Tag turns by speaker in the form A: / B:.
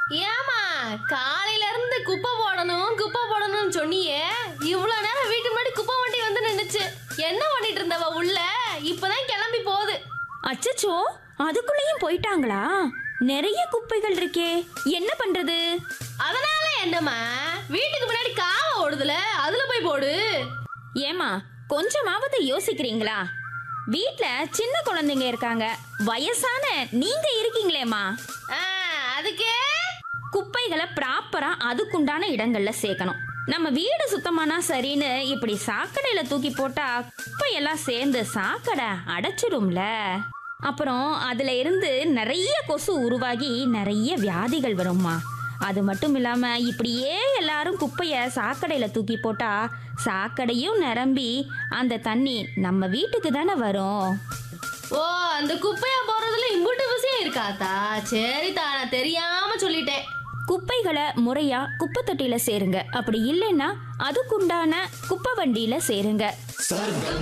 A: ஏமா காலையில இருந்து குப்பை போடணும்னு சொன்னியே, இவ்வளவு நேரம் வீட்டு முன்னாடி குப்பை வண்டி வந்து நின்னுச்சு. என்ன பண்ணிட்டு இருந்தவ உள்ள? இப்பதான் கிளம்பி போகுது.
B: அச்சச்சோ, அதுக்குள்ளேயும் போயிட்டாங்களா? நிறைய குப்பைகள் இருக்கே, என்ன பண்றது?
A: அதனால என்னம்மா, வீட்டுக்கு முன்னாடி காவ ஓடுதுல, அதுல போய் போடு.
B: ஏமா, கொஞ்சமாவது யோசிக்கிறீங்களா? வீட்ல சின்ன குழந்தைங்க இருக்காங்க, வயசான நீங்க இருக்கீங்களேம்மா.
A: அதுக்கே
B: குப்பைகளை ப்ராப்பரா அதுக்குண்டான இடங்கள்ல சேர்க்கணும். நம்ம வீடு சுத்தமானா சரின்னு இப்படி சாக்கடையில தூக்கி போட்டா குப்பையெல்லாம் சேர்ந்து சாக்கடை அடைச்சிடும்ல. அப்புறம் அதுல இருந்து நிறைய கொசு உருவாகி நிறைய வியாதிகள் வரும்மா. அது மட்டும் இல்லாம இப்படியே எல்லாரும் குப்பைய சாக்கடையில தூக்கி போட்டா சாக்கடையும் நிரம்பி அந்த தண்ணி நம்ம வீட்டுக்கு தானே வரும்.
A: ஓ, அந்த குப்பையா போறதுல இம்புட்டு விஷயம் இருக்காத்தா? சரிதா, நான் தெரியாம சொல்லிட்டேன்.
B: குப்பைகளை முறையா குப்பை தொட்டியில சேருங்க. அப்படி இல்லைன்னா அதுக்குண்டான குப்பை வண்டியில சேருங்க.